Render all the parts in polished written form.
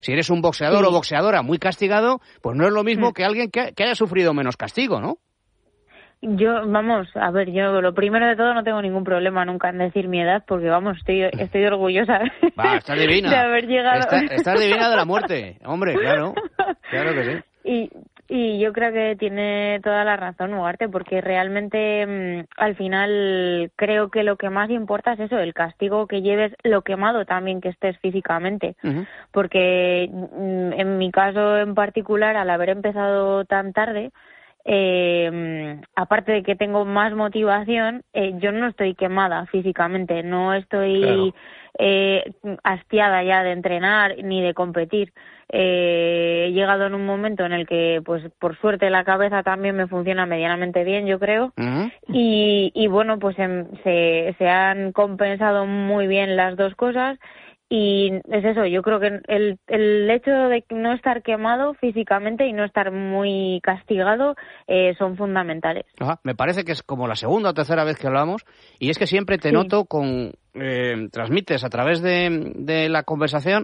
Si eres un boxeador o boxeadora muy castigado, pues no es lo mismo que alguien que haya sufrido menos castigo, ¿no? Yo lo primero de todo no tengo ningún problema nunca en decir mi edad, porque estoy orgullosa estás divina. de haber llegado. Estás divina de la muerte, hombre, claro que sí. Y yo creo que tiene toda la razón, Ugarte, porque realmente al final creo que lo que más importa es eso, el castigo que lleves, lo quemado también que estés físicamente. Uh-huh. Porque en mi caso en particular, al haber empezado tan tarde, aparte de que tengo más motivación, yo no estoy quemada físicamente, no estoy hastiada ya de entrenar ni de competir. He llegado en un momento en el que, pues por suerte, la cabeza también me funciona medianamente bien, yo creo. Uh-huh. Y bueno, pues se han compensado muy bien las dos cosas. Y es eso, yo creo que el hecho de no estar quemado físicamente y no estar muy castigado son fundamentales. Ajá, me parece que es como la segunda o tercera vez que hablamos, y es que siempre te noto transmites a través de la conversación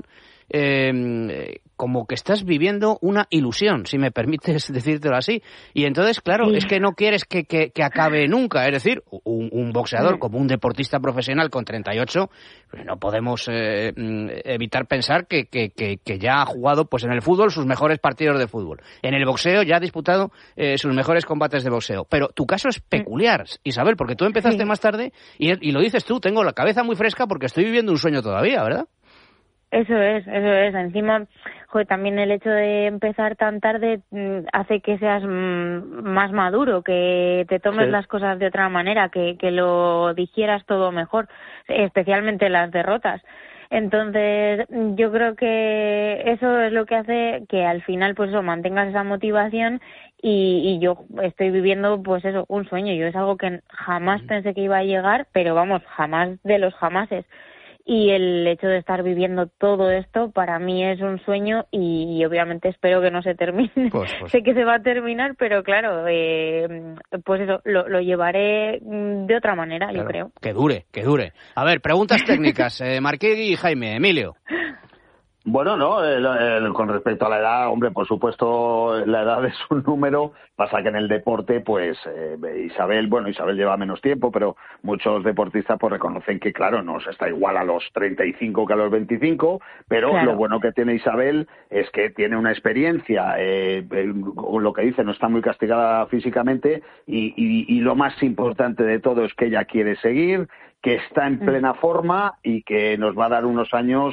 como que estás viviendo una ilusión, si me permites decírtelo así. Y entonces, claro, es que no quieres que acabe nunca. Es decir, un boxeador como un deportista profesional con 38, pues no podemos evitar pensar que ya ha jugado pues en el fútbol sus mejores partidos de fútbol. En el boxeo ya ha disputado sus mejores combates de boxeo. Pero tu caso es peculiar, Isabel, porque tú empezaste más tarde y lo dices tú, tengo la cabeza muy fresca porque estoy viviendo un sueño todavía, ¿verdad? Eso es. Encima, también el hecho de empezar tan tarde hace que seas más maduro, que te tomes las cosas de otra manera, que lo digieras todo mejor, especialmente las derrotas. Entonces, yo creo que eso es lo que hace que al final, pues eso, mantengas esa motivación y yo estoy viviendo, pues eso, un sueño. Yo es algo que jamás pensé que iba a llegar, pero vamos, jamás de los jamases. Y el hecho de estar viviendo todo esto para mí es un sueño y obviamente espero que no se termine. Pues. Sé que se va a terminar, pero claro, pues eso, lo llevaré de otra manera, claro, yo creo. Que dure. A ver, preguntas técnicas, Marquegui y Jaime. Emilio. Bueno, no, con respecto a la edad, hombre, por supuesto, la edad es un número. Pasa que en el deporte, pues, Isabel lleva menos tiempo, pero muchos deportistas pues reconocen que, claro, no se está igual a los 35 que a los 25, pero claro, lo bueno que tiene Isabel es que tiene una experiencia, lo que dice, no está muy castigada físicamente y lo más importante de todo es que ella quiere seguir, que está en plena forma y que nos va a dar unos años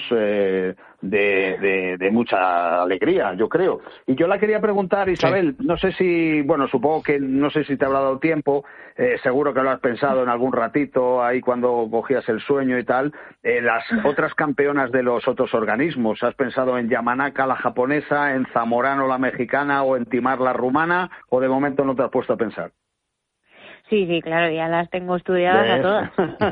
de mucha alegría, yo creo. Y yo la quería preguntar, Isabel, no sé si, supongo que no sé si te habrá dado tiempo, seguro que lo has pensado en algún ratito, ahí cuando cogías el sueño y tal, las otras campeonas de los otros organismos, ¿has pensado en Yamanaka, la japonesa, en Zamorano, la mexicana, o en Timar, la rumana, o de momento no te has puesto a pensar? Sí, claro, ya las tengo estudiadas a todas.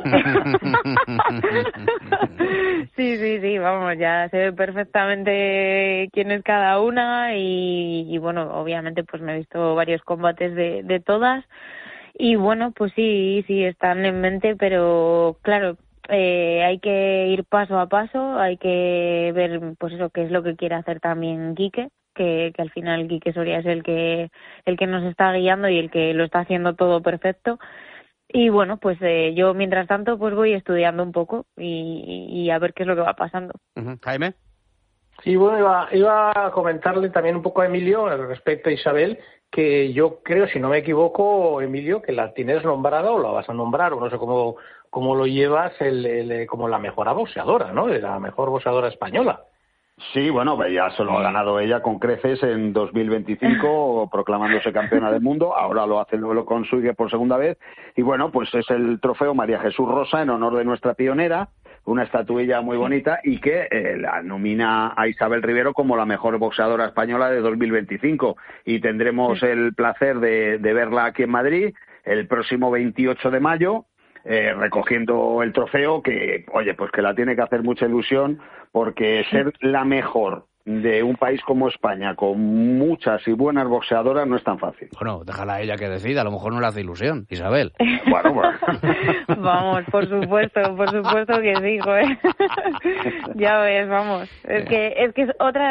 Sí, vamos, ya sé perfectamente quién es cada una y bueno, obviamente pues me he visto varios combates de todas y bueno, pues sí, están en mente, pero claro, hay que ir paso a paso, hay que ver pues eso, qué es lo que quiere hacer también Quique. Que al final Quique Soria es el que nos está guiando y el que lo está haciendo todo perfecto. Y bueno, pues yo mientras tanto pues voy estudiando un poco y a ver qué es lo que va pasando. Jaime. Sí, bueno, iba a comentarle también un poco a Emilio respecto a Isabel, que yo creo, si no me equivoco, Emilio, que la tienes nombrada o la vas a nombrar, o no sé cómo lo llevas, como la mejor boxeadora, ¿no? La mejor boxeadora española. Sí, bueno, ya se lo ha ganado ella con creces en 2025, proclamándose campeona del mundo. Ahora lo consigue por segunda vez. Y bueno, pues es el trofeo María Jesús Rosa en honor de nuestra pionera, una estatuilla muy bonita y que la nomina a Isabel Rivero como la mejor boxeadora española de 2025. Y tendremos el placer de verla aquí en Madrid el próximo 28 de mayo. Recogiendo el trofeo que, oye, pues que la tiene que hacer mucha ilusión porque ser la mejor de un país como España, con muchas y buenas boxeadoras, no es tan fácil. Bueno, déjala a ella que decida, a lo mejor no le hace ilusión, Isabel. Bueno. Vamos, por supuesto que sí, joder. Ya ves, vamos. Es que es otra